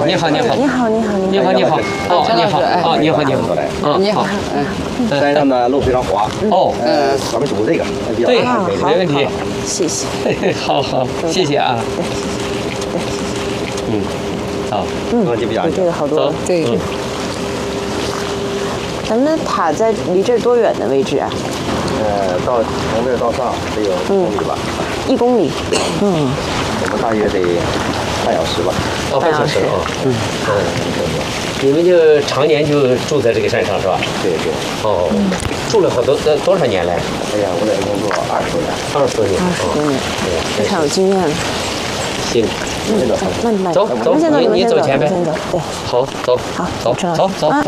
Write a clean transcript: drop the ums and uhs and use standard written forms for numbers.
你好，你好， 你好，你好， 你好，你好，哦，你好，哦，你好，你好， 你好， 山上呢路非常滑， 哦， 咱们走这个比较对， 安全。 没问题， 谢谢。 好好，谢谢啊，好， 就比较安全比这个。好多了。 对， 咱们的塔在离这儿多远的位置啊？ 从这儿到上得有1公里吧， 1公里。 我们大约得半小时吧。 哦，半小时啊，你们就常年就住在这个山上是吧？ 对对。 哦，住了多少年来？ 哎呀，我在这工作20多年。 20多年， 20多年，非常有经验了。 行， 慢点， 走走， 你们先走， 你走前边先走。对， 好，走， 好， 走， 陈老师走走啊走。